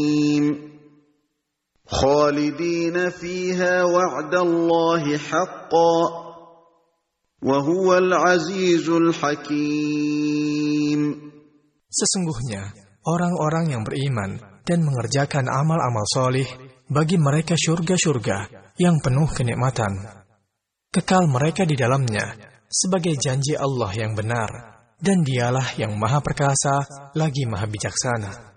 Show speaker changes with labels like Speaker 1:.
Speaker 1: خالدين فيها وعد الله حقا وهو العزيز الحكيم.
Speaker 2: Sesungguhnya orang-orang yang beriman dan mengerjakan amal-amal solih, bagi mereka surga-surga yang penuh kenikmatan. Kekal mereka di dalamnya sebagai janji Allah yang benar, dan dialah yang maha perkasa lagi maha bijaksana.